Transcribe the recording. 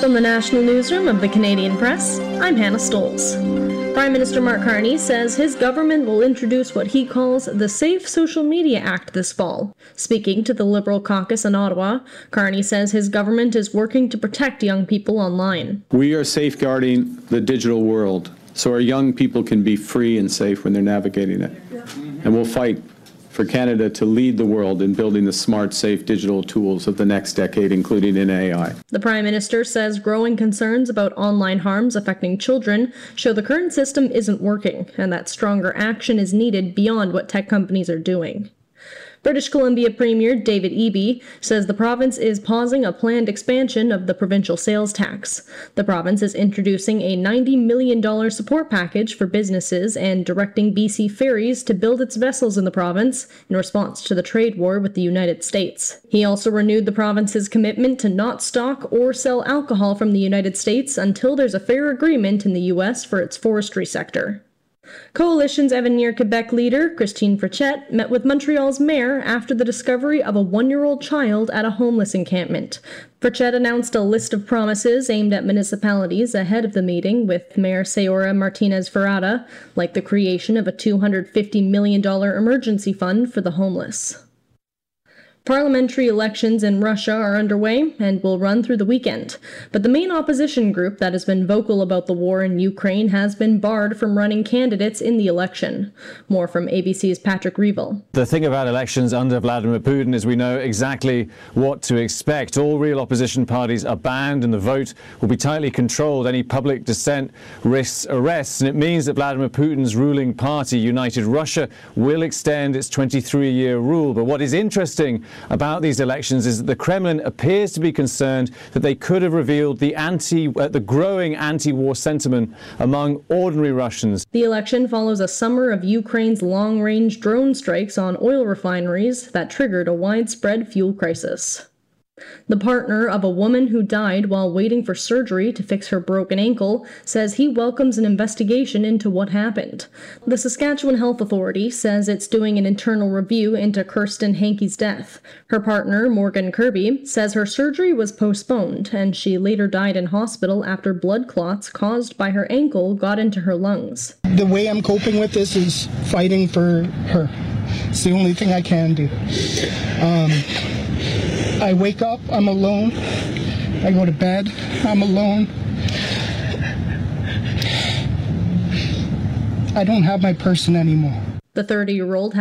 From the National Newsroom of the Canadian Press, I'm Hannah Stolz. Prime Minister Mark Carney says his government will introduce what he calls the Safe Social Media Act this fall. Speaking to the Liberal caucus in Ottawa, Carney says his government is working to protect young people online. We are safeguarding the digital world so our young people can be free and safe when they're navigating it. And we'll fight for Canada to lead the world in building the smart, safe digital tools of the next decade, including in AI. The Prime Minister says growing concerns about online harms affecting children show the current system isn't working and that stronger action is needed beyond what tech companies are doing. British Columbia Premier David Eby says the province is pausing a planned expansion of the provincial sales tax. The province is introducing a $90 million support package for businesses and directing BC Ferries to build its vessels in the province in response to the trade war with the United States. He also renewed the province's commitment to not stock or sell alcohol from the United States until there's a fair agreement in the U.S. for its forestry sector. Coalition's Avenir Quebec leader, Christine Frechette, met with Montreal's mayor after the discovery of a 1-year-old child at a homeless encampment. Frechette announced a list of promises aimed at municipalities ahead of the meeting with Mayor Sayora Martinez-Ferrada, like the creation of a $250 million emergency fund for the homeless. Parliamentary elections in Russia are underway and will run through the weekend. But the main opposition group that has been vocal about the war in Ukraine has been barred from running candidates in the election. More from ABC's Patrick Reevell. The thing about elections under Vladimir Putin is we know exactly what to expect. All real opposition parties are banned and the vote will be tightly controlled. Any public dissent risks arrests, and it means that Vladimir Putin's ruling party, United Russia, will extend its 23-year rule. But what is interesting about these elections is that the Kremlin appears to be concerned that they could have revealed the growing anti-war sentiment among ordinary Russians. The election follows a summer of Ukraine's long-range drone strikes on oil refineries that triggered a widespread fuel crisis. The partner of a woman who died while waiting for surgery to fix her broken ankle says he welcomes an investigation into what happened. The Saskatchewan Health Authority says it's doing an internal review into Kirsten Hankey's death. Her partner, Morgan Kirby, says her surgery was postponed and she later died in hospital after blood clots caused by her ankle got into her lungs. The way I'm coping with this is fighting for her. It's the only thing I can do. I wake up, I'm alone. I go to bed, I'm alone. I don't have my person anymore. The 30-year-old